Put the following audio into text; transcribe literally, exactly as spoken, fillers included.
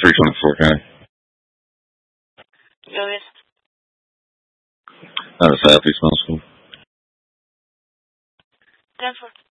three twenty-four, okay. Ja, visst. That was Southeast Middle School. Den får